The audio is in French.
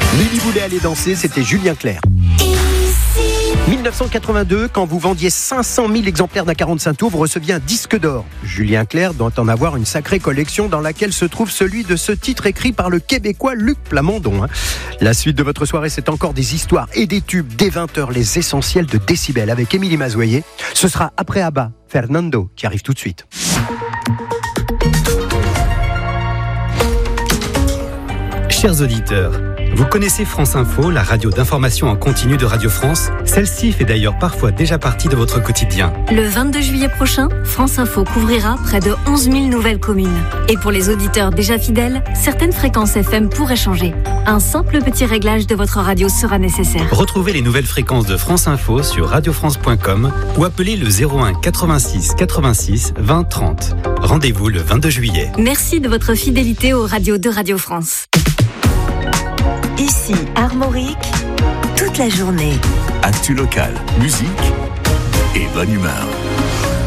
Lily voulait aller danser, c'était Julien Clerc. 1982, quand vous vendiez 500 000 exemplaires d'un 45 tours, vous receviez un disque d'or. Julien Clerc doit en avoir une sacrée collection dans laquelle se trouve celui de ce titre écrit par le Québécois Luc Plamondon. La suite de votre soirée, c'est encore des histoires et des tubes, des 20h, les essentiels de Décibel avec Émilie Mazoyer. Ce sera après Abba, Fernando, qui arrive tout de suite. Chers auditeurs, vous connaissez France Info, la radio d'information en continu de Radio France? Celle-ci fait d'ailleurs parfois déjà partie de votre quotidien. Le 22 juillet prochain, France Info couvrira près de 11 000 nouvelles communes. Et pour les auditeurs déjà fidèles, certaines fréquences FM pourraient changer. Un simple petit réglage de votre radio sera nécessaire. Retrouvez les nouvelles fréquences de France Info sur radiofrance.com ou appelez le 01 86 86 20 30. Rendez-vous le 22 juillet. Merci de votre fidélité aux radios de Radio France. Ici, Armorique, toute la journée. Actu local, musique et bonne humeur.